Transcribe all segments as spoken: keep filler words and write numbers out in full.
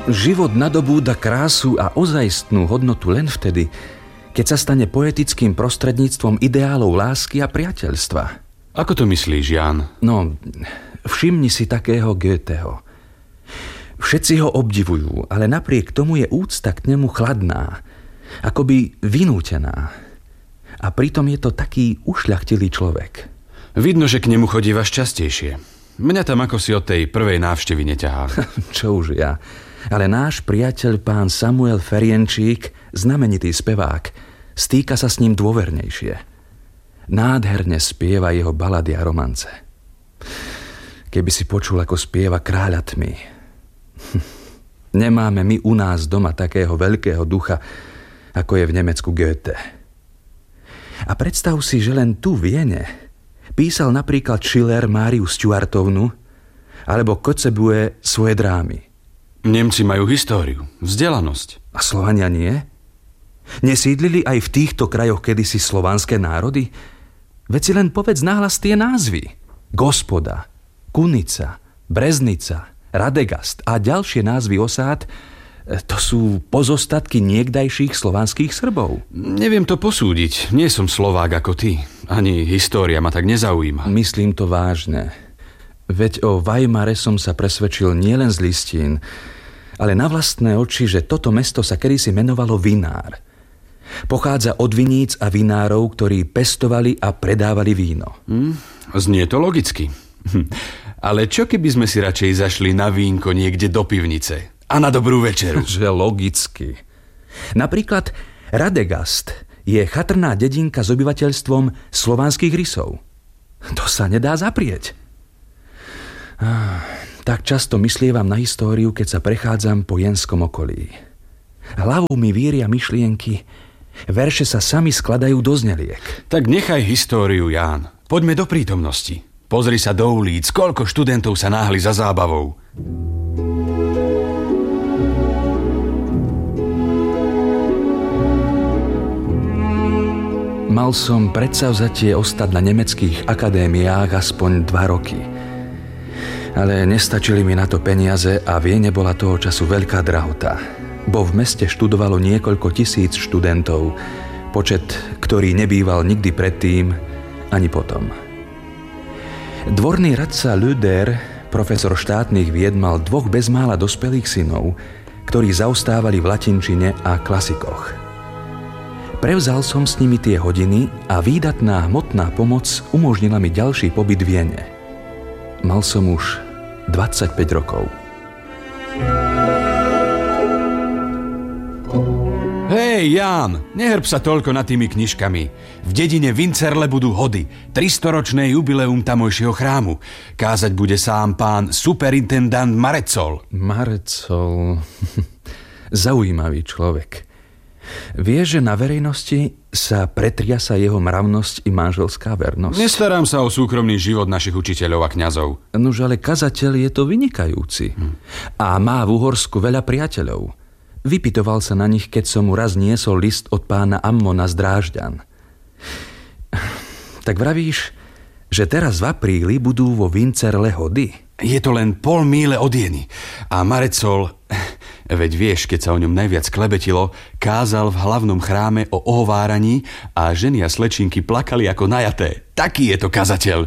Život nadobúda krásu a ozajstnú hodnotu len vtedy, keď sa stane poetickým prostredníctvom ideálov lásky a priateľstva. Ako to myslíš, Ján? No, všimni si takého Goetheho. Všetci ho obdivujú, ale napriek tomu je úcta k nemu chladná, akoby vynútená. A pritom je to taký ušľachtilý človek. Vidno, že k nemu chodívaš častejšie. Mňa tam ako si od tej prvej návštevy neťahá. Čo už ja. Ale náš priateľ pán Samuel Ferjenčík, znamenitý spevák, stýka sa s ním dôvernejšie. Nádherne spieva jeho balady a romance. Keby si počul, ako spieva Kráľa tmy. Nemáme my u nás doma takého veľkého ducha, ako je v Nemecku Goethe. A predstav si, že len tu v Viene písal napríklad Schiller Máriu Stuartovnu alebo Kotzebue svoje drámy. Nemci majú históriu, vzdelanosť. A Slovania nie? Nesídlili aj v týchto krajoch kedysi slovanské národy? Veď si len povedz nahlas tie názvy. Gospoda, Kunica, Breznica, Radegast a ďalšie názvy osád, to sú pozostatky niekdajších slovanských Srbov. Neviem to posúdiť. Nie som Slovák ako ty. Ani história ma tak nezaujíma. Myslím to vážne. Veď o Weimare som sa presvedčil nielen z listín, ale na vlastné oči, že toto mesto sa kedysi menovalo Vinár. Pochádza od viníc a vinárov, ktorí pestovali a predávali víno. Hm, znie to logicky. Ale čo keby sme si radšej zašli na vínko niekde do pivnice a na dobrú večeru? Že logicky. Napríklad Radegast je chatrná dedinka s obyvateľstvom slovanských rysov. To sa nedá zaprieť. Ah, tak často myslievam na históriu, keď sa prechádzam po jenskom okolí. Hlavou mi víria myšlienky, verše sa sami skladajú do zneliek. Tak nechaj históriu, Ján. Poďme do prítomnosti. Pozri sa do ulic, koľko študentov sa náhli za zábavou. Mal som predsavzatie ostať na nemeckých akadémiách aspoň dva roky. Ale nestačili mi na to peniaze a Viene bola toho času veľká drahota. Bo v meste študovalo niekoľko tisíc študentov, počet, ktorý nebýval nikdy predtým ani potom. Dvorný radca Löder, profesor štátnych vied, mal dvoch bezmála dospelých synov, ktorí zaostávali v latinčine a klasikoch. Prevzal som s nimi tie hodiny a výdatná hmotná pomoc umožnila mi ďalší pobyt v Viene. Mal som už dvadsaťpäť rokov. Hej, Ján, nehrb sa toľko nad tými knižkami. V dedine Vincerle budú hody, tristoročné jubileum tamojšieho chrámu. Kázať bude sám pán superintendant Marecol. Marecol... Zaujímavý človek. Vieš, že na verejnosti sa pretriasa jeho mravnosť i manželská vernosť? Nestarám sa o súkromný život našich učiteľov a kňazov. Nož ale kazateľ je to vynikajúci. Hm. A má v Uhorsku veľa priateľov. Vypytoval sa na nich, keď som mu raz niesol list od pána Ammona z Drážďan. Tak vravíš, že teraz v apríli budú vo Vincerle hody? Je to len pol míle od Jeny. A Marecol... Veď vieš, keď sa o ňom najviac klebetilo, kázal v hlavnom chráme o ohováraní a ženy a slečinky plakali ako najaté. Taký je to kazateľ.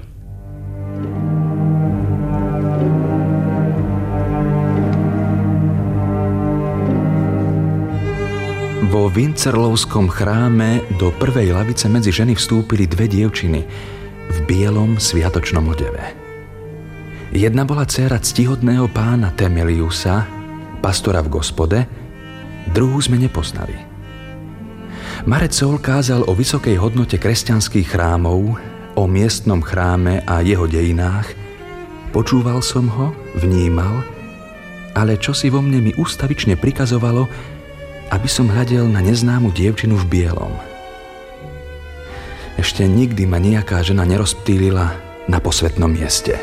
Vo Vincerlovskom chráme do prvej lavice medzi ženy vstúpili dve dievčiny v bielom sviatočnom odeve. Jedna bola dcéra ctihodného pána Temeliusa, pastora v Gospode, druhú sme nepoznali. Marecol kázal o vysokej hodnote kresťanských chrámov, o miestnom chráme a jeho dejinách. Počúval som ho, vnímal, ale čosi vo mne mi ústavične prikazovalo, aby som hľadel na neznámu dievčinu v bielom. Ešte nikdy ma nejaká žena nerozptýlila na posvätnom mieste.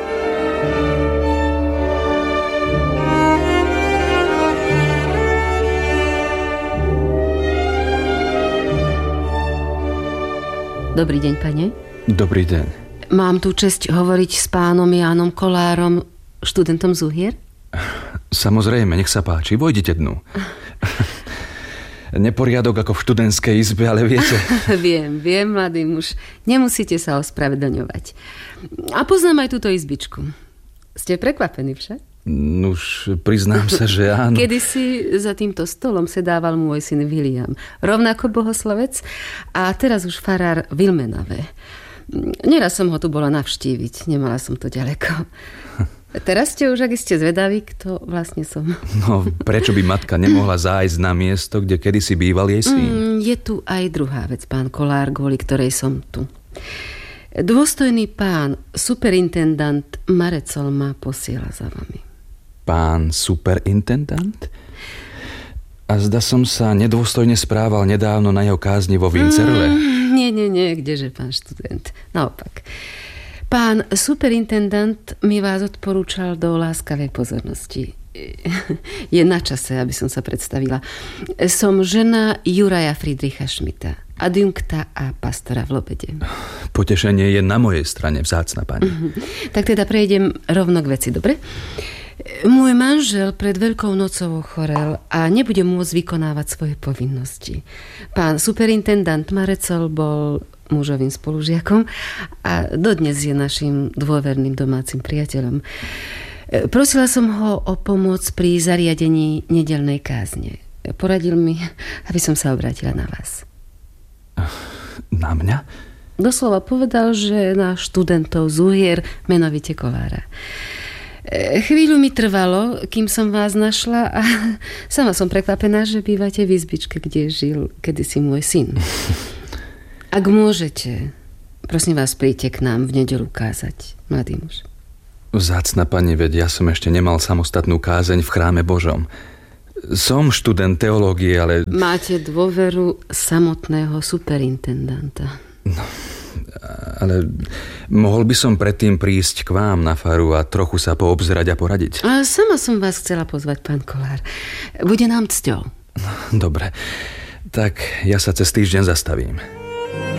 Dobrý deň, pane. Dobrý deň. Mám tu česť hovoriť s pánom Jánom Kolárom, študentom z Uhier? Samozrejme, nech sa páči, vojdite dnu. Neporiadok ako v študentskej izbe, ale viete... Viem, viem, mladý muž. Nemusíte sa ospravedlňovať. A poznám aj túto izbičku. Ste prekvapení však? Nuž, priznám sa, že áno. Kedysi za týmto stolom sedával môj syn William, rovnako bohoslovec, a teraz už farár Vilmenave. Neraz som ho tu bola navštíviť, nemala som to ďaleko. Teraz ste už, ak ste zvedaví, kto vlastne som. No, prečo by matka nemohla zájsť na miesto, kde kedysi býval jej syn? Mm, je tu aj druhá vec, pán Kolár, kvôli ktorej som tu. Dôstojný pán, superintendant Marecol ma posiela za vami. Pán superintendant? A zda som sa nedôstojne správal nedávno na jeho kázni vo Vincerle. Mm, nie, nie, nie, kdeže, pán študent. Naopak. Pán superintendant mi vás odporúčal do láskavej pozornosti. Je na čase, aby som sa predstavila. Som žena Juraja Friedricha Schmidta, adjunkta a pastora v Lobede. Potešenie je na mojej strane, vzácna pani. Mm-hmm. Tak teda prejdem rovno k veci, dobre? Môj manžel pred Veľkou nocou ochorel a nebude môcť vykonávať svoje povinnosti. Pán superintendant Marecol bol mužovým spolužiakom a dodnes je našim dôverným domácim priateľom. Prosila som ho o pomoc pri zariadení nedeľnej kázne. Poradil mi, aby som sa obrátila na vás. Na mňa? Doslova povedal, že na študentov z Uhier, menovite Kolára. Chvíľu mi trvalo, kým som vás našla, a sama som prekvapená, že bývate v izbičke, kde žil kedysi môj syn. Ak môžete, prosím vás, príďte k nám v nedeľu kázať, mladý muž. Vzácna pani, veď ja som ešte nemal samostatnú kázeň v chráme Božom. Som študent teológie, ale... Máte dôveru samotného superintendanta. No, ale mohol by som predtým prísť k vám na faru a trochu sa poobzerať a poradiť. A sama som vás chcela pozvať, pán Kolár. Bude nám cťou. Dobre, tak ja sa cez týždeň zastavím.